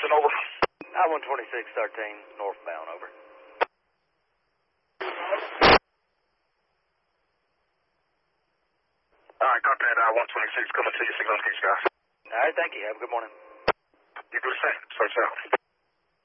Houston, over. I-126-13, northbound, over. All right, copy that. I-126 coming to you. Signal to you guys. All right, thank you. Have a good morning. You do the same. Search out.